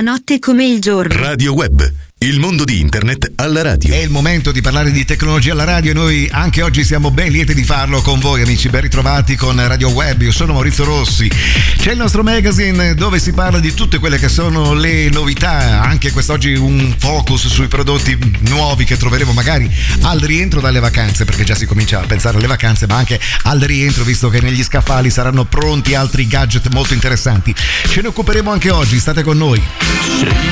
notte come il giorno. Radio Web, il mondo di internet alla radio. È il momento di parlare di tecnologia alla radio e noi anche oggi siamo ben lieti di farlo con voi, amici. Ben ritrovati con Radio Web. Io sono Maurizio Rossi. C'è il nostro magazine dove si parla di tutte quelle che sono le novità. Anche quest'oggi un focus sui prodotti nuovi che troveremo magari al rientro dalle vacanze, perché già si comincia a pensare alle vacanze, ma anche al rientro, visto che negli scaffali saranno pronti altri gadget molto interessanti. Ce ne occuperemo anche oggi, state con noi.